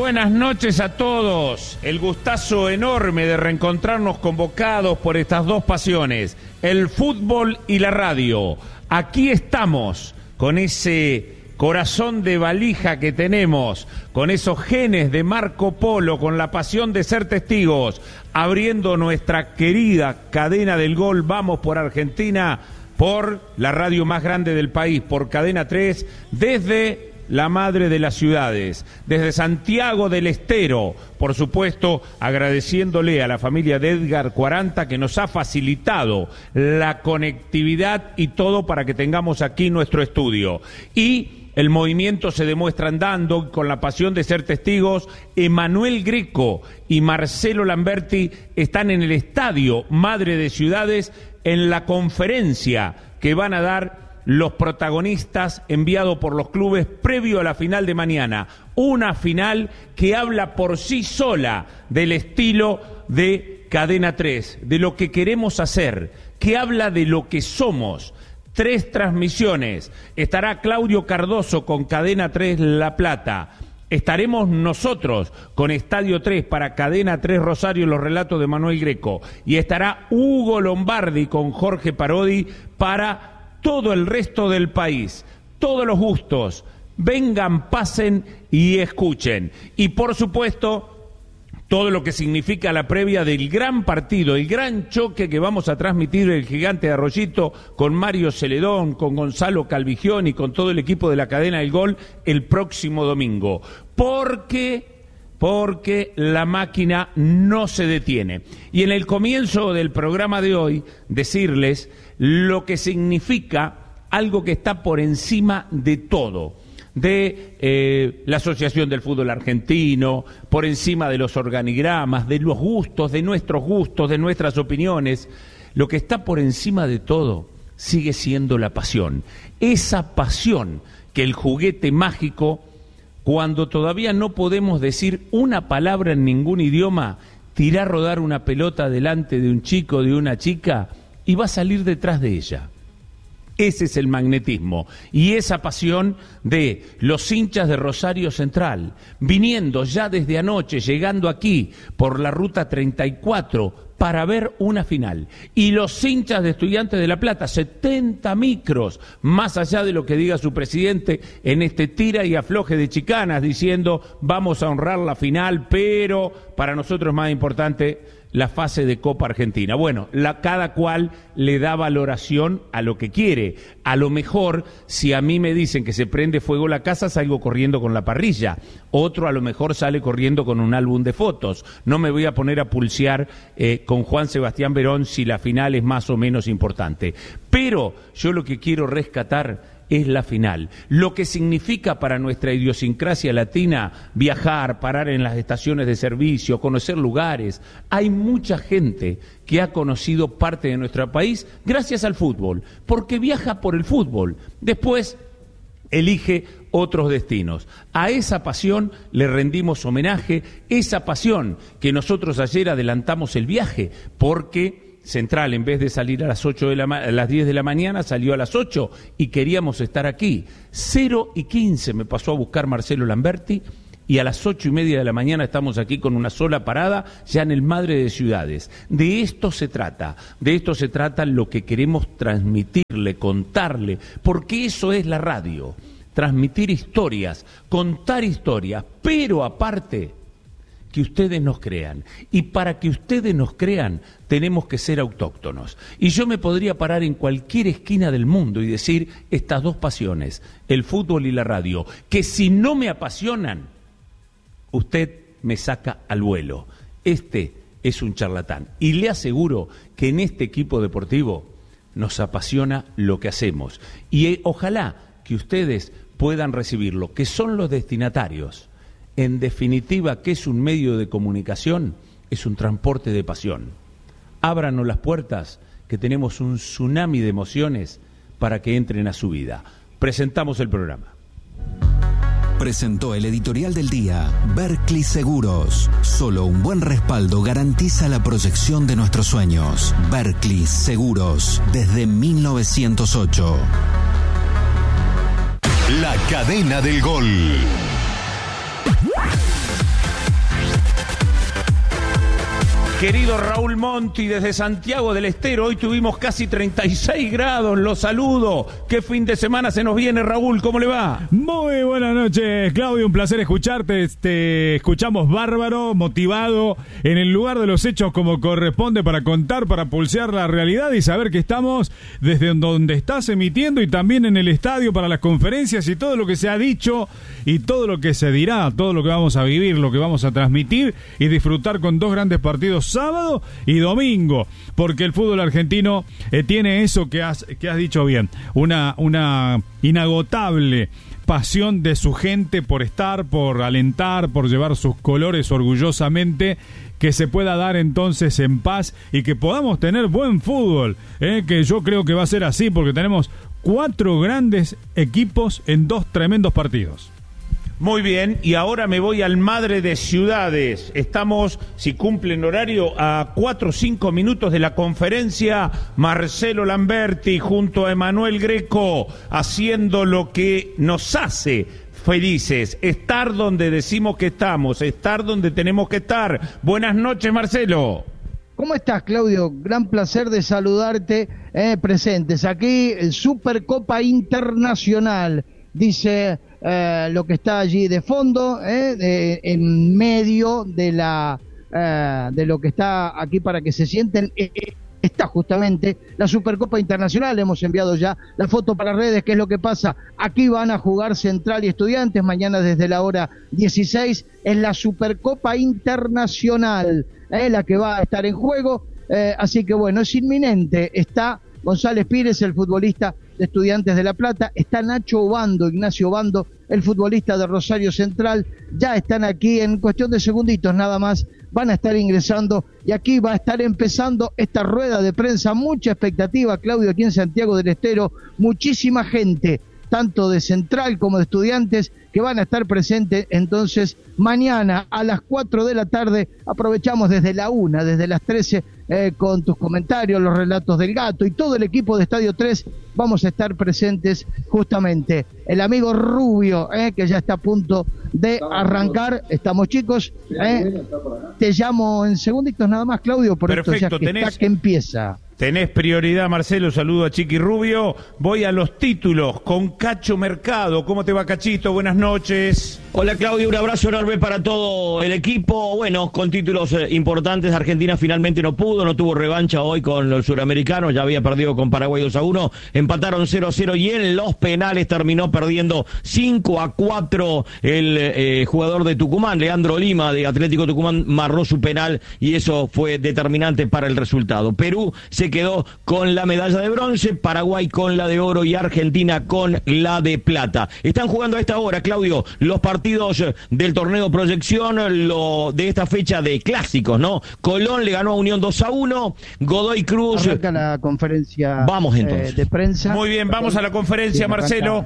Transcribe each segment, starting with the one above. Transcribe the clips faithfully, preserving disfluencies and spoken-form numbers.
buenas noches a todos. El gustazo enorme de reencontrarnos convocados por estas dos pasiones, el fútbol y la radio. Aquí estamos con ese corazón de valija que tenemos, con esos genes de Marco Polo, con la pasión de ser testigos, abriendo nuestra querida cadena del gol. Vamos por Argentina, por la radio más grande del país, por Cadena tres, desde la madre de las ciudades, desde Santiago del Estero, por supuesto, agradeciéndole a la familia de Edgar Cuaranta que nos ha facilitado la conectividad y todo para que tengamos aquí nuestro estudio. Y el movimiento se demuestra andando con la pasión de ser testigos. Emanuel Greco y Marcelo Lamberti están en el estadio Madre de Ciudades en la conferencia que van a dar los protagonistas enviados por los clubes previo a la final de mañana. Una final que habla por sí sola del estilo de Cadena tres, de lo que queremos hacer, que habla de lo que somos. Tres transmisiones. Estará Claudio Cardoso con Cadena tres La Plata. Estaremos nosotros con Estadio tres para Cadena tres Rosario, los relatos de Manuel Greco. Y estará Hugo Lombardi con Jorge Parodi para todo el resto del país. Todos los gustos. Vengan, pasen y escuchen. Y por supuesto, todo lo que significa la previa del gran partido, el gran choque que vamos a transmitir el Gigante de Arroyito con Mario Celedón, con Gonzalo Calvigión y con todo el equipo de la Cadena del Gol el próximo domingo. Porque, porque la máquina no se detiene. Y en el comienzo del programa de hoy, decirles lo que significa algo que está por encima de todo. de eh, la Asociación del Fútbol Argentino, por encima de los organigramas, de los gustos, de nuestros gustos, de nuestras opiniones. Lo que está por encima de todo sigue siendo la pasión. Esa pasión que el juguete mágico, cuando todavía no podemos decir una palabra en ningún idioma, tira a rodar una pelota delante de un chico, de una chica, y va a salir detrás de ella. Ese es el magnetismo y esa pasión de los hinchas de Rosario Central, viniendo ya desde anoche, llegando aquí por la ruta treinta y cuatro para ver una final. Y los hinchas de Estudiantes de La Plata, setenta micros, más allá de lo que diga su presidente en este tira y afloje de chicanas, diciendo vamos a honrar la final, pero para nosotros es más importante la fase de Copa Argentina. Bueno, la, cada cual le da valoración a lo que quiere. A lo mejor, si a mí me dicen que se prende fuego la casa, salgo corriendo con la parrilla. Otro a lo mejor sale corriendo con un álbum de fotos. No me voy a poner a pulsear eh, con Juan Sebastián Verón si la final es más o menos importante. Pero yo lo que quiero rescatar es la final. Lo que significa para nuestra idiosincrasia latina viajar, parar en las estaciones de servicio, conocer lugares. Hay mucha gente que ha conocido parte de nuestro país gracias al fútbol, porque viaja por el fútbol. Después elige otros destinos. A esa pasión le rendimos homenaje, esa pasión que nosotros ayer adelantamos el viaje, porque Central, en vez de salir a las ocho de la ma- a las diez de la mañana, salió a las ocho y queríamos estar aquí. cero y quince me pasó a buscar Marcelo Lamberti y a las ocho y media de la mañana estamos aquí con una sola parada, ya en el Madre de Ciudades. De esto se trata, de esto se trata lo que queremos transmitirle, contarle, porque eso es la radio, transmitir historias, contar historias, pero aparte que ustedes nos crean. Y para que ustedes nos crean, tenemos que ser autóctonos. Y yo me podría parar en cualquier esquina del mundo y decir estas dos pasiones, el fútbol y la radio, que si no me apasionan, usted me saca al vuelo. Este es un charlatán. Y le aseguro que en este equipo deportivo nos apasiona lo que hacemos. Y eh, ojalá que ustedes puedan recibirlo, que son los destinatarios. En definitiva, ¿qué es un medio de comunicación? Es un transporte de pasión. Ábranos las puertas, que tenemos un tsunami de emociones para que entren a su vida. Presentamos el programa. Presentó el editorial del día, Berkley Seguros. Solo un buen respaldo garantiza la proyección de nuestros sueños. Berkley Seguros, desde mil novecientos ocho. La cadena del gol. Querido Raúl Monti, desde Santiago del Estero, hoy tuvimos casi treinta y seis grados, los saludo. ¿Qué fin de semana se nos viene, Raúl? ¿Cómo le va? Muy buenas noches, Claudio, un placer escucharte. Te escuchamos bárbaro, motivado, en el lugar de los hechos como corresponde para contar, para pulsear la realidad y saber que estamos desde donde estás emitiendo y también en el estadio para las conferencias y todo lo que se ha dicho y todo lo que se dirá, todo lo que vamos a vivir, lo que vamos a transmitir y disfrutar con dos grandes partidos sábado y domingo, porque el fútbol argentino eh, tiene eso que has, que has dicho bien, una, una inagotable pasión de su gente por estar, por alentar, por llevar sus colores orgullosamente, que se pueda dar entonces en paz y que podamos tener buen fútbol, eh, que yo creo que va a ser así, porque tenemos cuatro grandes equipos en dos tremendos partidos. Muy bien, y ahora me voy al Madre de Ciudades. Estamos, si cumplen horario, a cuatro o cinco minutos de la conferencia. Marcelo Lamberti junto a Emanuel Greco, haciendo lo que nos hace felices, estar donde decimos que estamos, estar donde tenemos que estar. Buenas noches, Marcelo. ¿Cómo estás, Claudio? Gran placer de saludarte, eh, presentes aquí, el Supercopa Internacional, dice... Eh, lo que está allí de fondo, eh, de, en medio de la eh, de lo que está aquí para que se sienten, eh, está justamente la Supercopa Internacional. Hemos enviado ya la foto para redes. ¿Qué es lo que pasa? Aquí van a jugar Central y Estudiantes mañana desde la hora dieciséis. Es la Supercopa Internacional, eh, la que va a estar en juego, eh, así que bueno, es inminente. Está González Pires, el futbolista de Estudiantes de La Plata, está Nacho Obando, Ignacio Obando, el futbolista de Rosario Central, ya están aquí en cuestión de segunditos nada más, van a estar ingresando y aquí va a estar empezando esta rueda de prensa, mucha expectativa, Claudio, aquí en Santiago del Estero, muchísima gente, tanto de Central como de Estudiantes, que van a estar presentes entonces mañana a las cuatro de la tarde. Aprovechamos desde la una, desde las trece, eh, con tus comentarios, los relatos del Gato y todo el equipo de Estadio tres, vamos a estar presentes justamente. El amigo Rubio, eh, que ya está a punto de arrancar, estamos chicos, eh, te llamo en segunditos nada más, Claudio, por Perfecto, esto ya que tenés... está que empieza. Tenés prioridad, Marcelo, saludo a Chiqui Rubio. Voy a los títulos con Cacho Mercado. ¿Cómo te va, Cachito? Buenas noches. Hola, Claudio, un abrazo enorme para todo el equipo. Bueno, con títulos eh, importantes, Argentina finalmente no pudo, no tuvo revancha hoy con los suramericanos, ya había perdido con Paraguay dos a uno, empataron cero a cero y en los penales terminó perdiendo cinco a cuatro el eh, jugador de Tucumán, Leandro Lima, de Atlético Tucumán, marró su penal y eso fue determinante para el resultado. Perú se quedó con la medalla de bronce, Paraguay con la de oro y Argentina con la de plata. Están jugando a esta hora, Claudio, los partidos del torneo Proyección, lo de esta fecha de clásicos, ¿no? Colón le ganó a Unión dos a uno, Godoy Cruz... Arranca la conferencia vamos, entonces. Eh, de prensa. Muy bien, vamos a la conferencia, bien, Marcelo.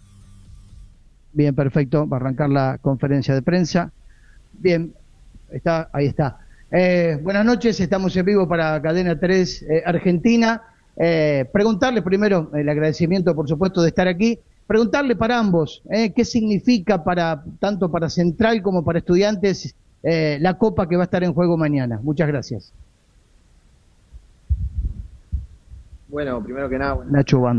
Bien, perfecto, va a arrancar la conferencia de prensa. Bien, está, ahí está. Eh, buenas noches, estamos en vivo para Cadena tres eh, Argentina. Eh, preguntarle primero, el agradecimiento por supuesto de estar aquí, preguntarle para ambos, eh, qué significa para tanto para Central como para Estudiantes eh, la Copa que va a estar en juego mañana. Muchas gracias. Bueno, primero que nada... Bueno. Nacho Obando.